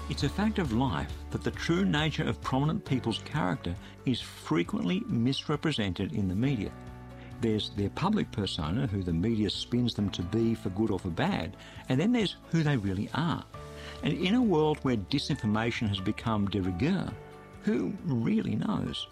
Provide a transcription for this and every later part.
It's a fact of life that the true nature of prominent people's character is frequently misrepresented in the media. There's their public persona, who the media spins them to be for good or for bad, and then there's who they really are. And in a world where disinformation has become de rigueur, who really knows?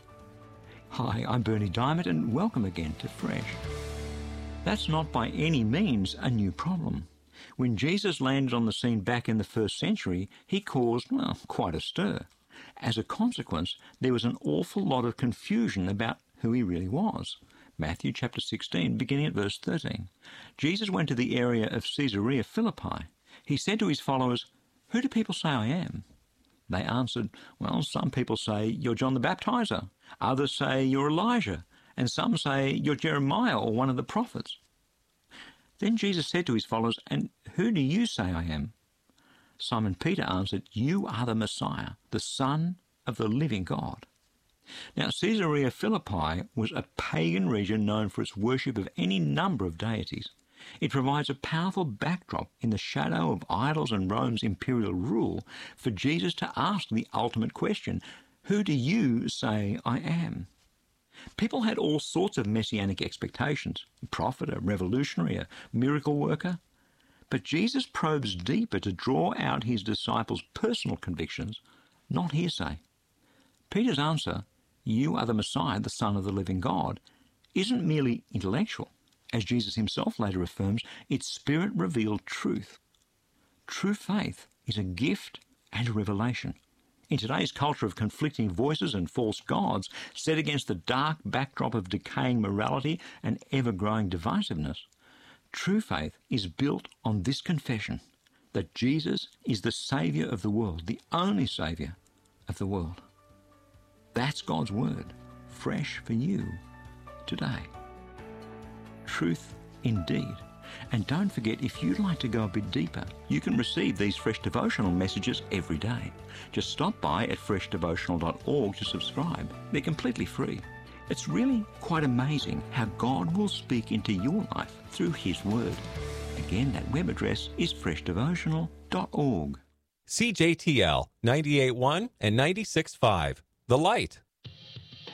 Hi, I'm Berni Dymet, and welcome again to Fresh. That's not by any means a new problem. When Jesus landed on the scene back in the first century, he caused, well, quite a stir. As a consequence, there was an awful lot of confusion about who he really was. Matthew chapter 16, beginning at verse 13. Jesus went to the area of Caesarea Philippi. He said to his followers, "Who do people say I am?" They answered, "Well, some people say you're John the Baptizer, others say you're Elijah, and some say you're Jeremiah or one of the prophets." Then Jesus said to his followers, "And who do you say I am?" Simon Peter answered, "You are the Messiah, the Son of the living God." Now, Caesarea Philippi was a pagan region known for its worship of any number of deities. It provides a powerful backdrop in the shadow of idols and Rome's imperial rule for Jesus to ask the ultimate question, "Who do you say I am?" People had all sorts of messianic expectations, a prophet, a revolutionary, a miracle worker. But Jesus probes deeper to draw out his disciples' personal convictions, not hearsay. Peter's answer, "You are the Messiah, the Son of the living God," isn't merely intellectual. As Jesus himself later affirms, it's Spirit-revealed truth. True faith is a gift and a revelation. In today's culture of conflicting voices and false gods, set against the dark backdrop of decaying morality and ever-growing divisiveness, true faith is built on this confession that Jesus is the Saviour of the world, the only Saviour of the world. That's God's Word, fresh for you today. Truth indeed. And don't forget, if you'd like to go a bit deeper, you can receive these Fresh Devotional messages every day. Just stop by at freshdevotional.org to subscribe. They're completely free. It's really quite amazing how God will speak into your life through His Word. Again, that web address is freshdevotional.org. CJTL 98.1 and 96.5, The Light.